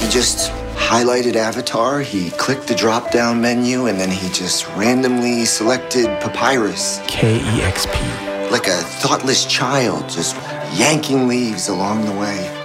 He just highlighted Avatar, he clicked the drop-down menu, and then he just randomly selected Papyrus. KEXP. Like a thoughtless child, just yanking leaves along the way.